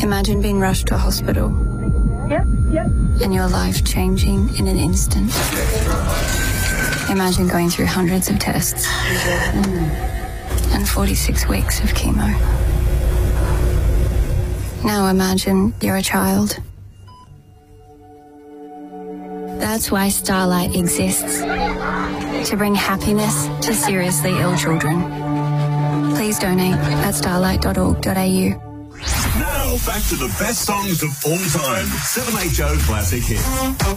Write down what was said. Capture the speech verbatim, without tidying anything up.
Imagine being rushed to a hospital. Yep, yep. And your life changing in an instant. Imagine going through hundreds of tests. And forty-six weeks of chemo. Now imagine you're a child. That's why Starlight exists. To bring happiness to seriously ill children. Please donate at starlight dot org dot a u. Now, back to the best songs of all time. seven H O Classic Hits.